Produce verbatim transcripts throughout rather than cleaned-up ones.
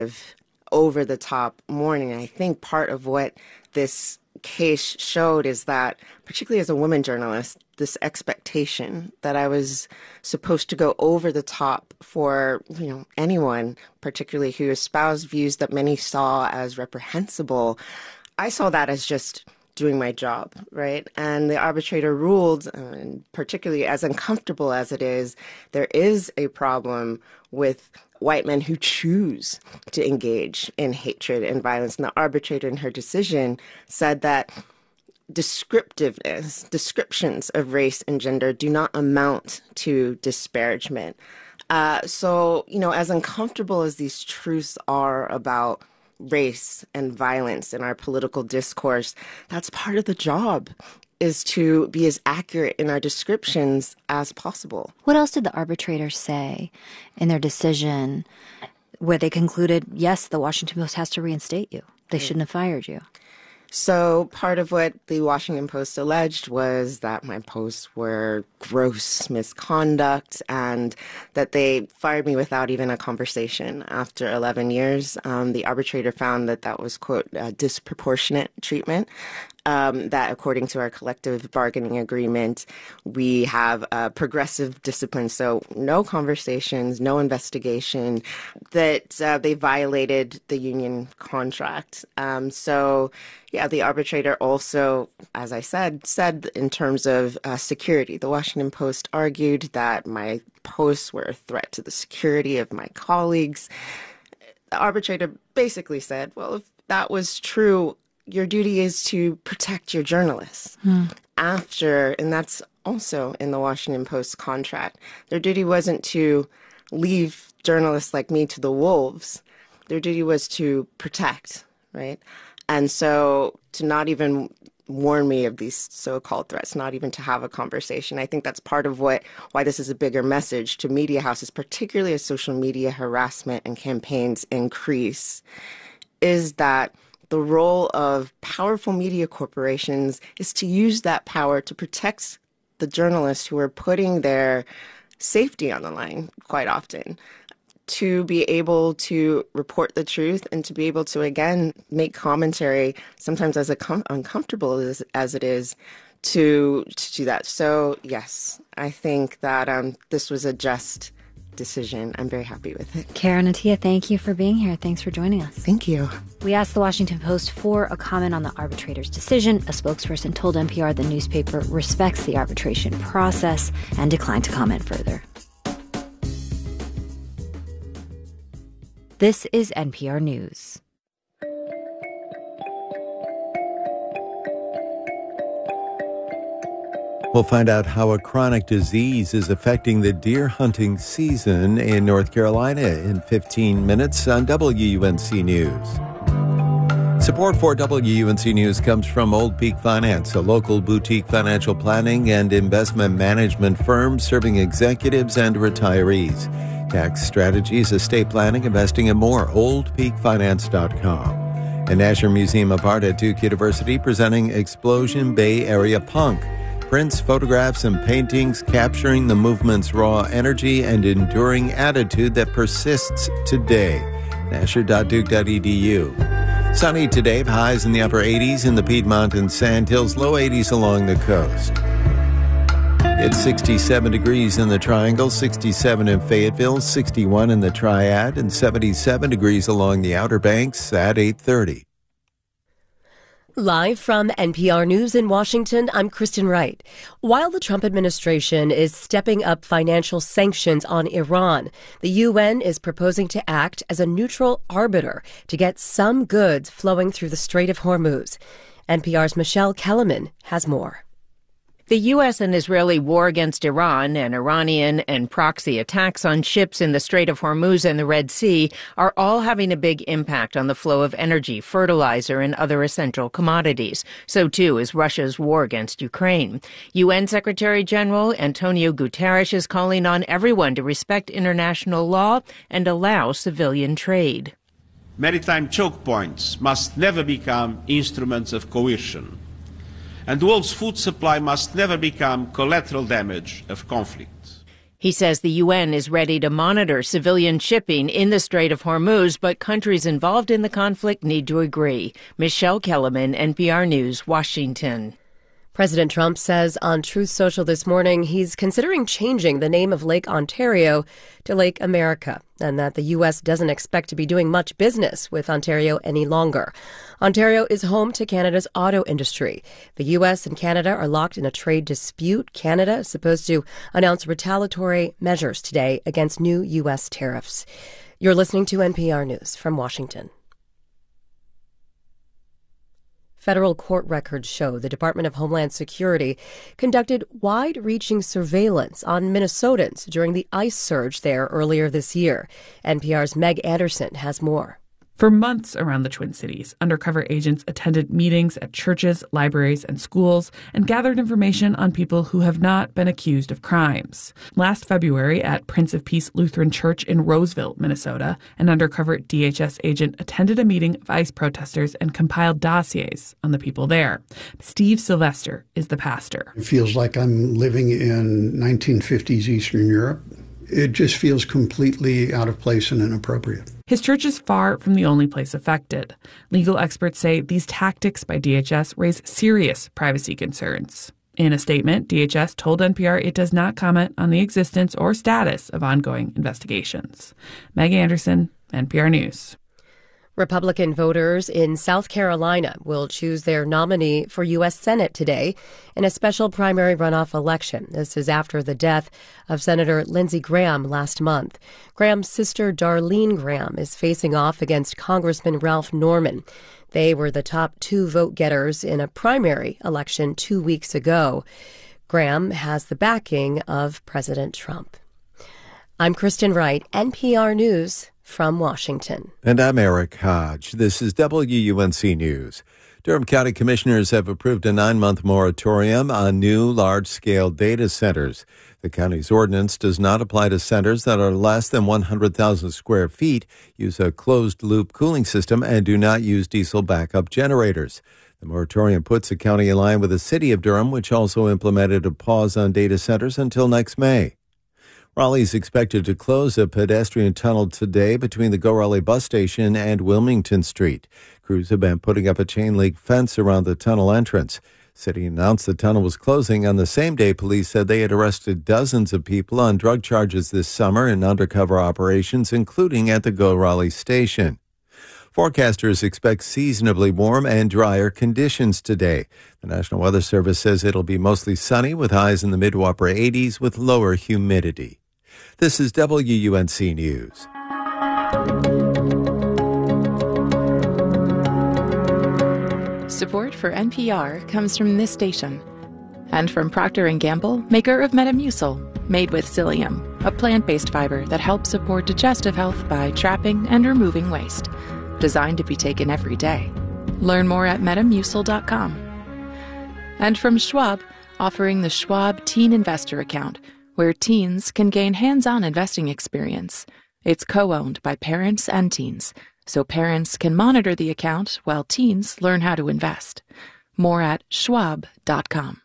over-the-top mourning. I think part of what this case showed is that, particularly as a woman journalist, this expectation that I was supposed to go over the top for, you know, anyone, particularly who espoused views that many saw as reprehensible. I saw that as just doing my job, right? And the arbitrator ruled, and particularly as uncomfortable as it is, there is a problem with white men who choose to engage in hatred and violence. And the arbitrator in her decision said that descriptiveness, descriptions of race and gender do not amount to disparagement. Uh, so, you know, as uncomfortable as these truths are about race and violence in our political discourse, that's part of the job, is to be as accurate in our descriptions as possible. What else did the arbitrators say in their decision where they concluded, yes, the Washington Post has to reinstate you? They shouldn't have fired you. So part of what the Washington Post alleged was that my posts were gross misconduct and that they fired me without even a conversation after eleven years. Um, the arbitrator found that that was, quote, uh, disproportionate treatment. Um, that according to our collective bargaining agreement, we have uh, progressive discipline. So no conversations, no investigation, that uh, they violated the union contract. Um, so, yeah, the arbitrator also, as I said, said in terms of uh, security. The Washington Post argued that my posts were a threat to the security of my colleagues. The arbitrator basically said, well, if that was true, your duty is to protect your journalists. Hmm. After, and that's also in the Washington Post contract, their duty wasn't to leave journalists like me to the wolves. Their duty was to protect, right? And so to not even warn me of these so-called threats, not even to have a conversation. I think that's part of what why this is a bigger message to media houses, particularly as social media harassment and campaigns increase, is that the role of powerful media corporations is to use that power to protect the journalists who are putting their safety on the line quite often, to be able to report the truth and to be able to, again, make commentary, sometimes as com- uncomfortable as, as it is, to, to do that. So, yes, I think that um, this was a just decision. I'm very happy with it. Karen Attiah, thank you for being here. Thanks for joining us. Thank you. We asked the Washington Post for a comment on the arbitrator's decision. A spokesperson told N P R the newspaper respects the arbitration process and declined to comment further. This is N P R News. We'll find out how a chronic disease is affecting the deer hunting season in North Carolina in fifteen minutes on W U N C News. Support for W U N C News comes from Old Peak Finance, a local boutique financial planning and investment management firm serving executives and retirees. Tax strategies, estate planning, investing, and more. old peak finance dot com. And Nasher Museum of Art at Duke University presenting Explosion Bay Area Punk. Prints, photographs, and paintings capturing the movement's raw energy and enduring attitude that persists today. nasher dot duke dot e d u. Sunny today, highs in the upper eighties in the Piedmont and Sandhills, low eighties along the coast. It's sixty-seven degrees in the Triangle, sixty-seven in Fayetteville, sixty-one in the Triad, and seventy-seven degrees along the Outer Banks at eight thirty. Live from N P R News in Washington, I'm Kristen Wright. While the Trump administration is stepping up financial sanctions on Iran, the U N is proposing to act as a neutral arbiter to get some goods flowing through the Strait of Hormuz. N P R's Michelle Kellerman has more. The U S and Israeli war against Iran and Iranian and proxy attacks on ships in the Strait of Hormuz and the Red Sea are all having a big impact on the flow of energy, fertilizer, and other essential commodities. So, too, is Russia's war against Ukraine. U N Secretary General Antonio Guterres is calling on everyone to respect international law and allow civilian trade. Maritime choke points must never become instruments of coercion, and the world's food supply must never become collateral damage of conflict. He says the U N is ready to monitor civilian shipping in the Strait of Hormuz, but countries involved in the conflict need to agree. Michelle Kellerman, N P R News, Washington. President Trump says on Truth Social this morning he's considering changing the name of Lake Ontario to Lake America, and that the U S doesn't expect to be doing much business with Ontario any longer. Ontario is home to Canada's auto industry. The U S and Canada are locked in a trade dispute. Canada is supposed to announce retaliatory measures today against new U S tariffs. You're listening to N P R News from Washington. Federal court records show the Department of Homeland Security conducted wide-reaching surveillance on Minnesotans during the ICE surge there earlier this year. N P R's Meg Anderson has more. For months around the Twin Cities, undercover agents attended meetings at churches, libraries, and schools and gathered information on people who have not been accused of crimes. Last February, at Prince of Peace Lutheran Church in Roseville, Minnesota, an undercover D H S agent attended a meeting of ICE protesters and compiled dossiers on the people there. Steve Sylvester is the pastor. It feels like I'm living in nineteen fifties Eastern Europe. It just feels completely out of place and inappropriate. His church is far from the only place affected. Legal experts say these tactics by D H S raise serious privacy concerns. In a statement, D H S told N P R it does not comment on the existence or status of ongoing investigations. Meg Anderson, N P R News. Republican voters in South Carolina will choose their nominee for U S Senate today in a special primary runoff election. This is after the death of Senator Lindsey Graham last month. Graham's sister, Darlene Graham, is facing off against Congressman Ralph Norman. They were the top two vote-getters in a primary election two weeks ago. Graham has the backing of President Trump. I'm Kristen Wright, N P R News from Washington. And I'm Eric Hodge. This is W U N C News. Durham County Commissioners have approved a nine-month moratorium on new large-scale data centers. The county's ordinance does not apply to centers that are less than one hundred thousand square feet, use a closed-loop cooling system, and do not use diesel backup generators. The moratorium puts the county in line with the city of Durham, which also implemented a pause on data centers until next May. Raleigh is expected to close a pedestrian tunnel today between the Go Raleigh bus station and Wilmington Street. Crews have been putting up a chain-link fence around the tunnel entrance. City announced the tunnel was closing on the same day police said they had arrested dozens of people on drug charges this summer in undercover operations, including at the Go Raleigh station. Forecasters expect seasonably warm and drier conditions today. The National Weather Service says it'll be mostly sunny with highs in the mid to upper eighties with lower humidity. This is W U N C News. Support for N P R comes from this station and from Procter and Gamble, maker of Metamucil, made with psyllium, a plant-based fiber that helps support digestive health by trapping and removing waste. Designed to be taken every day. Learn more at metamucil dot com. And from Schwab, offering the Schwab Teen Investor Account, where teens can gain hands-on investing experience. It's co-owned by parents and teens, so parents can monitor the account while teens learn how to invest. More at schwab dot com.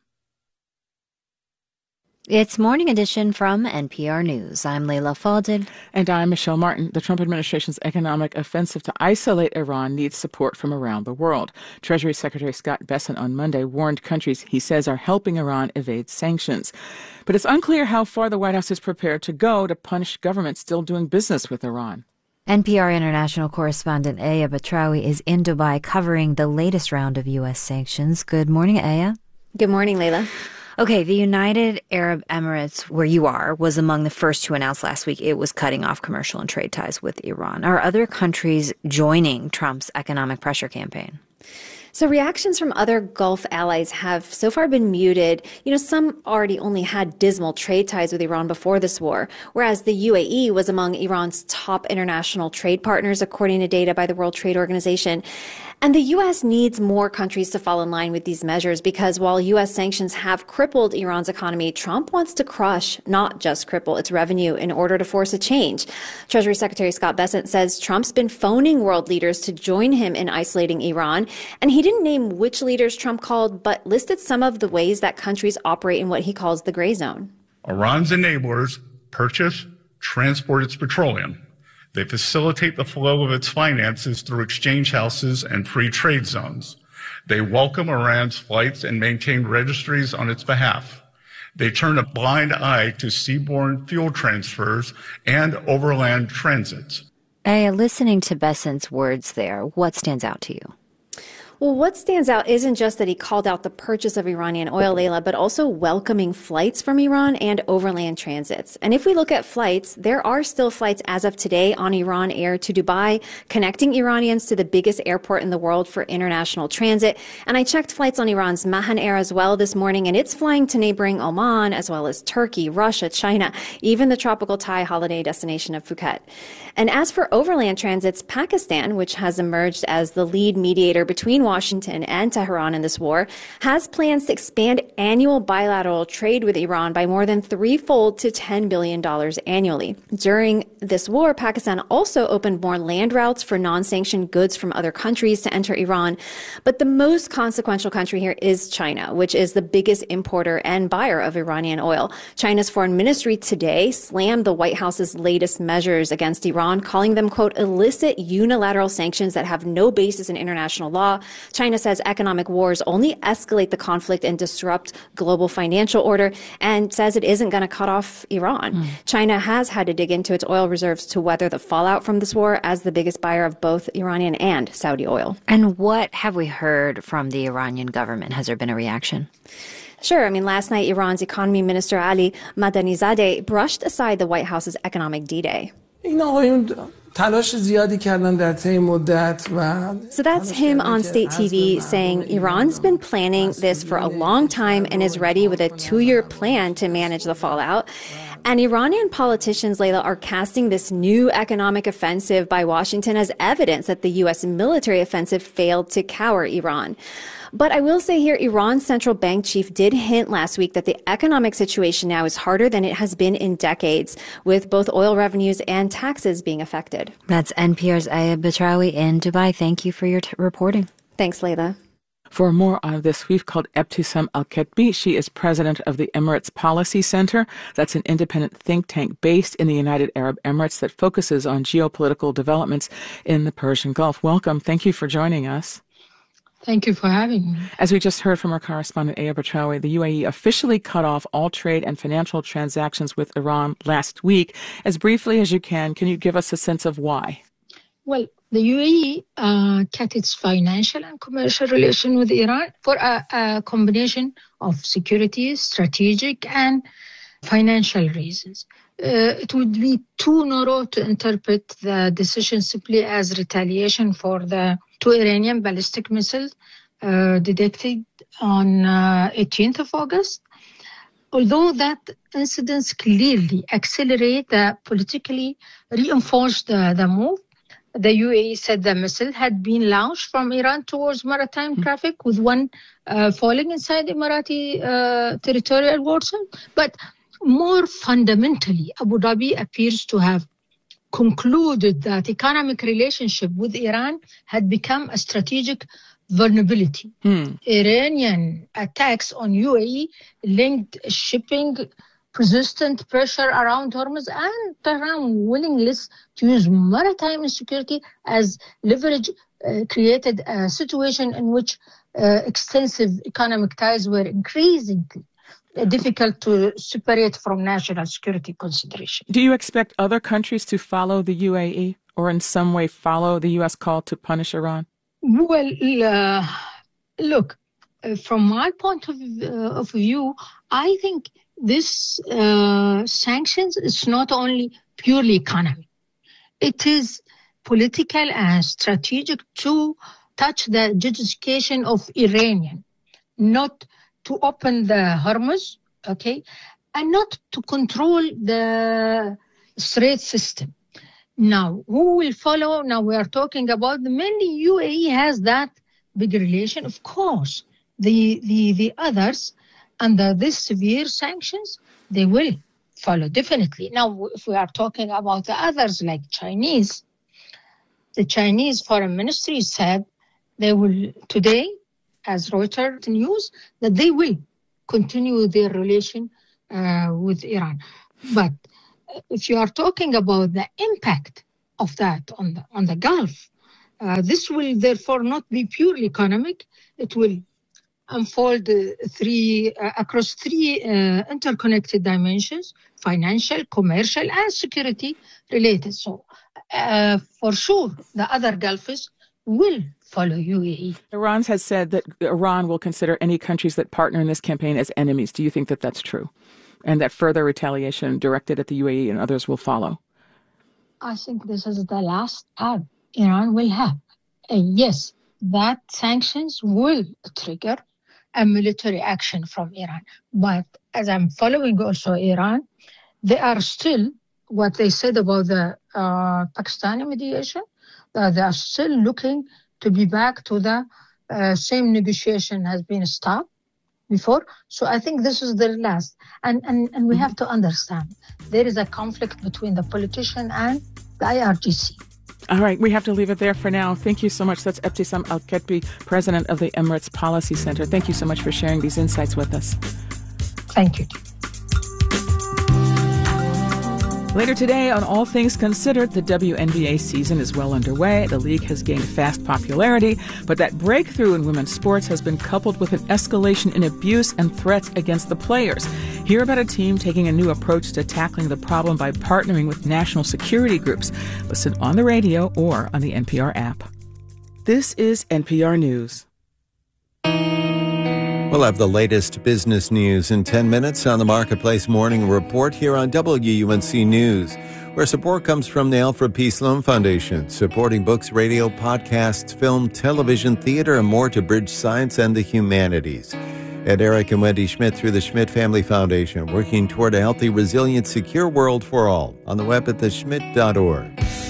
It's Morning Edition from N P R News. I'm Leila Fadel. And I'm Michelle Martin. The Trump administration's economic offensive to isolate Iran needs support from around the world. Treasury Secretary Scott Bessent on Monday warned countries he says are helping Iran evade sanctions. But it's unclear how far the White House is prepared to go to punish governments still doing business with Iran. N P R international correspondent Aya Batrawi is in Dubai covering the latest round of U S sanctions. Good morning, Aya. Good morning, Leila. Okay, the United Arab Emirates, where you are, was among the first to announce last week it was cutting off commercial and trade ties with Iran. Are other countries joining Trump's economic pressure campaign? So reactions from other Gulf allies have so far been muted. You know, some already only had dismal trade ties with Iran before this war, whereas the U A E was among Iran's top international trade partners, according to data by the World Trade Organization. And the U S needs more countries to fall in line with these measures because while U S sanctions have crippled Iran's economy, Trump wants to crush, not just cripple, its revenue in order to force a change. Treasury Secretary Scott Bessent says Trump's been phoning world leaders to join him in isolating Iran, and he didn't name which leaders Trump called, but listed some of the ways that countries operate in what he calls the gray zone. Iran's enablers purchase, transport its petroleum. They facilitate the flow of its finances through exchange houses and free trade zones. They welcome Iran's flights and maintain registries on its behalf. They turn a blind eye to seaborne fuel transfers and overland transits. Hey, listening to Besant's words there, what stands out to you? Well, what stands out isn't just that he called out the purchase of Iranian oil, Layla, but also welcoming flights from Iran and overland transits. And if we look at flights, there are still flights as of today on Iran Air to Dubai, connecting Iranians to the biggest airport in the world for international transit. And I checked flights on Iran's Mahan Air as well this morning, and it's flying to neighboring Oman, as well as Turkey, Russia, China, even the tropical Thai holiday destination of Phuket. And as for overland transits, Pakistan, which has emerged as the lead mediator between Washington and Tehran in this war, has plans to expand annual bilateral trade with Iran by more than threefold to ten billion dollars annually. During this war, Pakistan also opened more land routes for non-sanctioned goods from other countries to enter Iran. But the most consequential country here is China, which is the biggest importer and buyer of Iranian oil. China's foreign ministry today slammed the White House's latest measures against Iran, calling them, quote, illicit unilateral sanctions that have no basis in international law. China says economic wars only escalate the conflict and disrupt global financial order, and says it isn't going to cut off Iran. Mm. China has had to dig into its oil reserves to weather the fallout from this war as the biggest buyer of both Iranian and Saudi oil. And what have we heard from the Iranian government? Has there been a reaction? Sure. I mean, last night, Iran's economy minister Ali Madanizadeh brushed aside the White House's economic D-Day. So that's him on state T V saying Iran's been planning this for a long time and is ready with a two-year plan to manage the fallout. And Iranian politicians, Layla, are casting this new economic offensive by Washington as evidence that the U S military offensive failed to cower Iran. But I will say here, Iran's central bank chief did hint last week that the economic situation now is harder than it has been in decades, with both oil revenues and taxes being affected. That's N P R's Aya Batrawi in Dubai. Thank you for your t- reporting. Thanks, Layla. For more on this, we've called Ebtisam Al-Ketbi. She is president of the Emirates Policy Center. That's an independent think tank based in the United Arab Emirates that focuses on geopolitical developments in the Persian Gulf. Welcome. Thank you for joining us. Thank you for having me. As we just heard from our correspondent, Aya Batrawi, the U A E officially cut off all trade and financial transactions with Iran last week. As briefly as you can, can you give us a sense of why? Well, the U A E uh, cut its financial and commercial relation with Iran for a, a combination of security, strategic, and financial reasons. Uh, it would be too narrow to interpret the decision simply as retaliation for the two Iranian ballistic missiles uh, detected on uh, eighteenth of August. Although that incidents clearly accelerate the politically reinforced uh, the move, the U A E said the missile had been launched from Iran towards maritime mm-hmm. traffic, with one uh, falling inside Emirati uh, territorial waters. But more fundamentally, Abu Dhabi appears to have concluded that economic relationship with Iran had become a strategic vulnerability. Hmm. Iranian attacks on U A E linked shipping, persistent pressure around Hormuz, and Tehran's willingness to use maritime insecurity as leverage uh, created a situation in which uh, extensive economic ties were increasingly difficult to separate from national security consideration. Do you expect other countries to follow the U A E or in some way follow the U S call to punish Iran? Well, uh, look, uh, from my point of, uh, of view, I think this uh, sanctions is not only purely economic. It is political and strategic to touch the justification of Iranian, not to open the Hormuz, okay, and not to control the Strait system. Now, who will follow? Now, we are talking about the mainly U A E has that big relation. Of course, the the the others under this severe sanctions, they will follow definitely. Now, if we are talking about the others like Chinese, the Chinese Foreign Ministry said they will today, as Reuters news, that they will continue their relation uh, with Iran. But if you are talking about the impact of that on the, on the Gulf, uh, this will therefore not be purely economic. It will unfold uh, three uh, across three uh, interconnected dimensions: financial, commercial, and security related. So, uh, for sure, the other Gulfs will follow U A E. Iran has said that Iran will consider any countries that partner in this campaign as enemies. Do you think that that's true? And that further retaliation directed at the U A E and others will follow? I think this is the last tab Iran will have. And yes, that sanctions will trigger a military action from Iran. But as I'm following also Iran, they are still, what they said about the uh, Pakistani mediation, uh, they are still looking to be back to the uh, same negotiation has been stopped before. So I think this is their last. And, and, and we have to understand, there is a conflict between the politician and the I R G C. All right, we have to leave it there for now. Thank you so much. That's Ebtisam Al-Ketbi, president of the Emirates Policy Center. Thank you so much for sharing these insights with us. Thank you. Later today, on All Things Considered, the W N B A season is well underway. The league has gained fast popularity, but that breakthrough in women's sports has been coupled with an escalation in abuse and threats against the players. Hear about a team taking a new approach to tackling the problem by partnering with national security groups. Listen on the radio or on the N P R app. This is N P R News. We'll have the latest business news in ten minutes on the Marketplace Morning Report here on W U N C News, where support comes from the Alfred P. Sloan Foundation, supporting books, radio, podcasts, film, television, theater, and more to bridge science and the humanities. And Eric and Wendy Schmidt through the Schmidt Family Foundation, working toward a healthy, resilient, secure world for all. On the web at the schmidt dot org.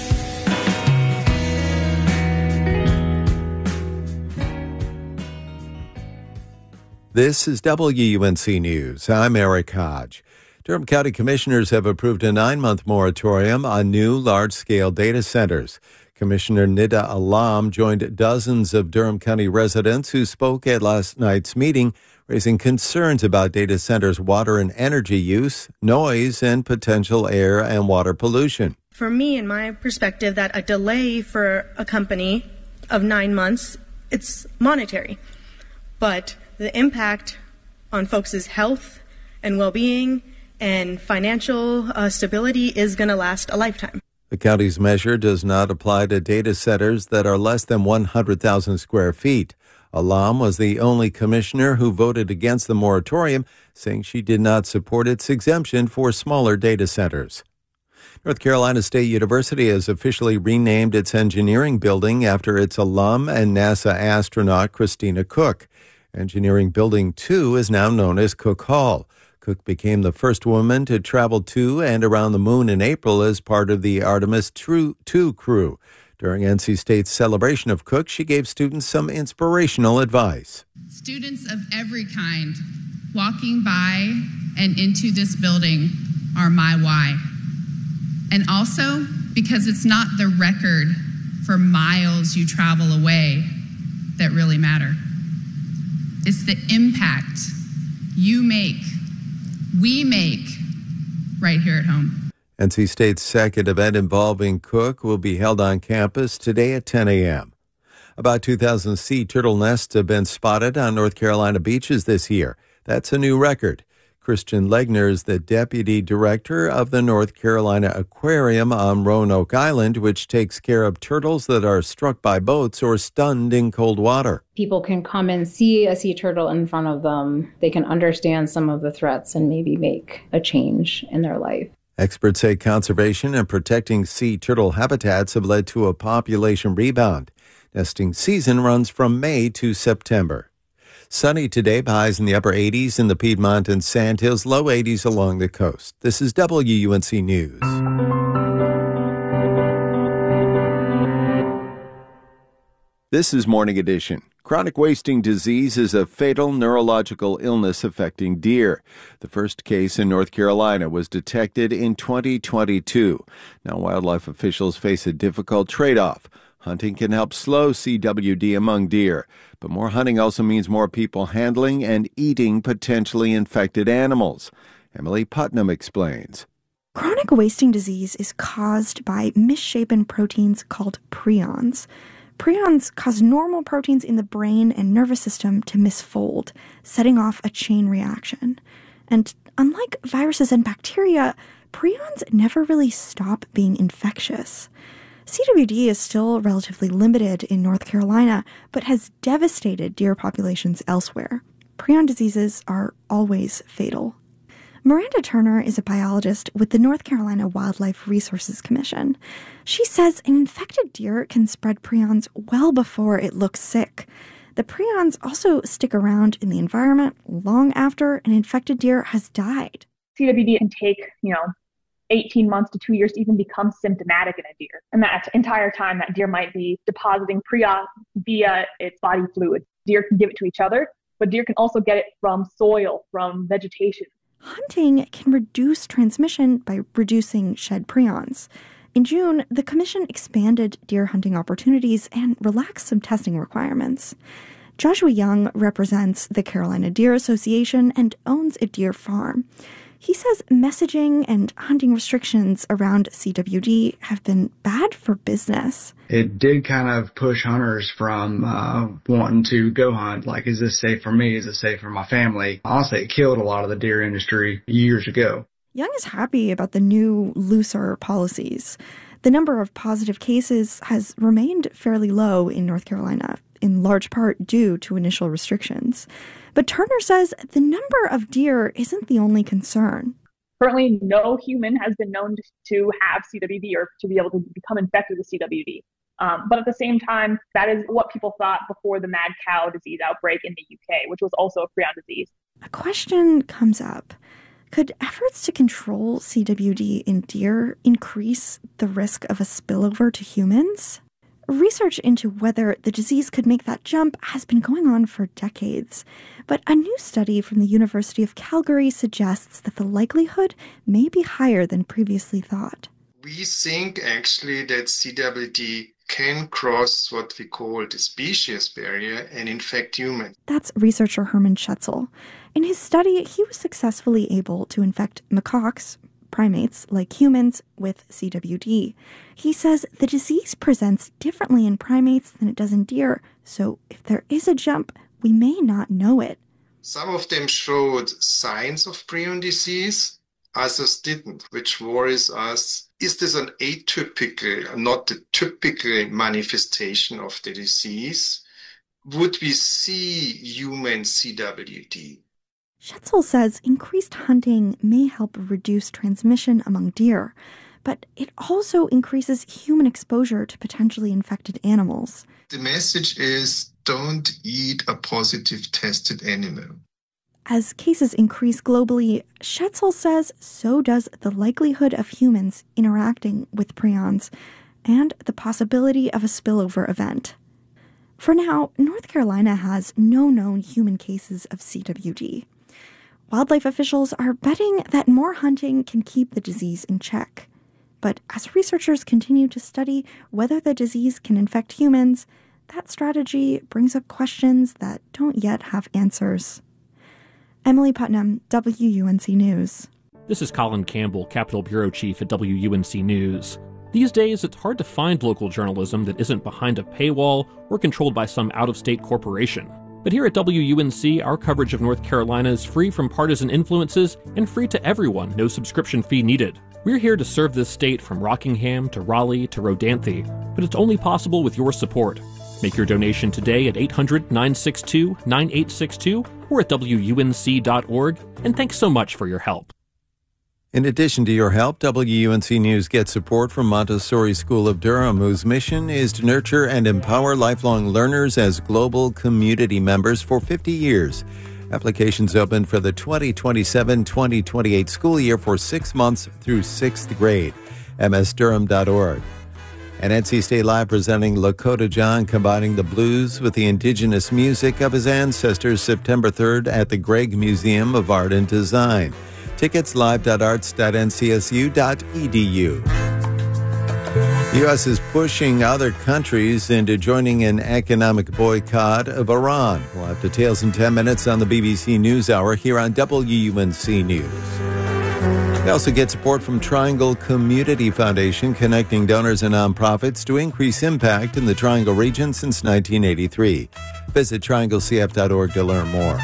This is W U N C News. I'm Eric Hodge. Durham County Commissioners have approved a nine-month moratorium on new large-scale data centers. Commissioner Nida Alam joined dozens of Durham County residents who spoke at last night's meeting, raising concerns about data centers' water and energy use, noise, and potential air and water pollution. For me, in my perspective, that a delay for a company of nine months, it's monetary. But the impact on folks' health and well-being and financial uh, stability is going to last a lifetime. The county's measure does not apply to data centers that are less than one hundred thousand square feet. Alam was the only commissioner who voted against the moratorium, saying she did not support its exemption for smaller data centers. North Carolina State University has officially renamed its engineering building after its alum and NASA astronaut Christina Cook. Engineering Building two is now known as Cook Hall. Cook became the first woman to travel to and around the moon in April as part of the Artemis two crew. During N C State's celebration of Cook, she gave students some inspirational advice. Students of every kind walking by and into this building are my why. And also because it's not the record for miles you travel away that really matter. It's the impact you make, we make, right here at home. N C State's second event involving Cook will be held on campus today at ten a.m. About two thousand sea turtle nests have been spotted on North Carolina beaches this year. That's a new record. Christian Legner is the deputy director of the North Carolina Aquarium on Roanoke Island, which takes care of turtles that are struck by boats or stunned in cold water. People can come and see a sea turtle in front of them. They can understand some of the threats and maybe make a change in their life. Experts say conservation and protecting sea turtle habitats have led to a population rebound. Nesting season runs from May to September. Sunny today, highs in the upper eighties in the Piedmont and Sandhills, low eighties along the coast. This is W U N C News. This is Morning Edition. Chronic wasting disease is a fatal neurological illness affecting deer. The first case in North Carolina was detected in twenty twenty-two. Now wildlife officials face a difficult trade-off. Hunting can help slow C W D among deer, but more hunting also means more people handling and eating potentially infected animals. Emily Putnam explains. Chronic wasting disease is caused by misshapen proteins called prions. Prions cause normal proteins in the brain and nervous system to misfold, setting off a chain reaction. And unlike viruses and bacteria, prions never really stop being infectious. C W D is still relatively limited in North Carolina, but has devastated deer populations elsewhere. Prion diseases are always fatal. Miranda Turner is a biologist with the North Carolina Wildlife Resources Commission. She says an infected deer can spread prions well before it looks sick. The prions also stick around in the environment long after an infected deer has died. C W D can take, you know, eighteen months to two years to even become symptomatic in a deer. And that entire time, that deer might be depositing prion via its body fluids. Deer can give it to each other, but deer can also get it from soil, from vegetation. Hunting can reduce transmission by reducing shed prions. In June, the commission expanded deer hunting opportunities and relaxed some testing requirements. Joshua Young represents the Carolina Deer Association and owns a deer farm. He says messaging and hunting restrictions around C W D have been bad for business. It did kind of push hunters from uh, wanting to go hunt. Like, is this safe for me? Is it safe for my family? Honestly, it killed a lot of the deer industry years ago. Young is happy about the new, looser policies. The number of positive cases has remained fairly low in North Carolina, in large part due to initial restrictions. But Turner says the number of deer isn't the only concern. Currently, no human has been known to have C W D or to be able to become infected with C W D. Um, but at the same time, that is what people thought before the mad cow disease outbreak in the U K, which was also a prion disease. A question comes up. Could efforts to control C W D in deer increase the risk of a spillover to humans? Research into whether the disease could make that jump has been going on for decades, but a new study from the University of Calgary suggests that the likelihood may be higher than previously thought. We think actually that C W D can cross what we call the species barrier and infect humans. That's researcher Herman Schetzel. In his study, he was successfully able to infect macaques, primates like humans, with C W D. He says the disease presents differently in primates than it does in deer, so if there is a jump, we may not know it. Some of them showed signs of prion disease, others didn't, which worries us. Is this an atypical, not the typical manifestation of the disease? Would we see human C W D? Schetzel says increased hunting may help reduce transmission among deer, but it also increases human exposure to potentially infected animals. The message is don't eat a positive tested animal. As cases increase globally, Schetzel says so does the likelihood of humans interacting with prions and the possibility of a spillover event. For now, North Carolina has no known human cases of C W D. Wildlife officials are betting that more hunting can keep the disease in check. But as researchers continue to study whether the disease can infect humans, that strategy brings up questions that don't yet have answers. Emily Putnam, W U N C News. This is Colin Campbell, Capitol Bureau Chief at W U N C News. These days, it's hard to find local journalism that isn't behind a paywall or controlled by some out-of-state corporation. But here at W U N C, our coverage of North Carolina is free from partisan influences and free to everyone, no subscription fee needed. We're here to serve this state from Rockingham to Raleigh to Rodanthe, but it's only possible with your support. Make your donation today at eight hundred, nine six two, nine eight six two or at W U N C dot org, and thanks so much for your help. In addition to your help, W U N C News gets support from Montessori School of Durham, whose mission is to nurture and empower lifelong learners as global community members for fifty years. Applications open for the twenty twenty-seven twenty twenty-eight school year for six months through sixth grade. M S durham dot org. And N C State Live presenting Lakota John, combining the blues with the indigenous music of his ancestors, September third at the Gregg Museum of Art and Design. Tickets live dot arts dot n c s u dot e d u. The U S is pushing other countries into joining an economic boycott of Iran. We'll have details in ten minutes on the B B C NewsHour here on W U N C News. We also get support from Triangle Community Foundation, connecting donors and nonprofits to increase impact in the Triangle region since nineteen eighty-three. Visit triangle c f dot org to learn more.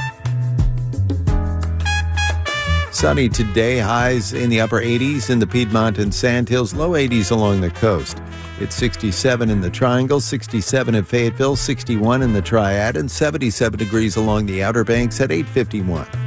Sunny today, highs in the upper eighties in the Piedmont and Sandhills, low eighties along the coast. It's sixty-seven in the Triangle, sixty-seven in Fayetteville, sixty-one in the Triad, and seventy-seven degrees along the Outer Banks at eight fifty-one.